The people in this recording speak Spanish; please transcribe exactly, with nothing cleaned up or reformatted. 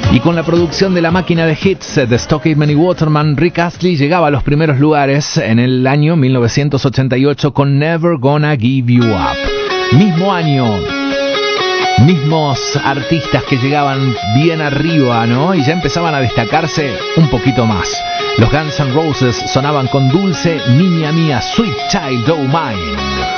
Y con la producción de la máquina de hits de Stockman y Waterman, Rick Astley llegaba a los primeros lugares en el año mil novecientos ochenta y ocho con Never Gonna Give You Up. Mismo año, mismos artistas que llegaban bien arriba, ¿no? Y ya empezaban a destacarse un poquito más. Los Guns N' Roses sonaban con Dulce Niña Mía, Sweet Child O' Mine.